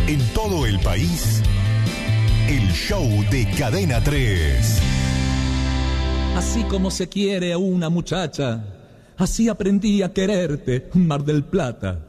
En todo el país, el show de Cadena 3. Así como se quiere a una muchacha, así aprendí a quererte, Mar del Plata.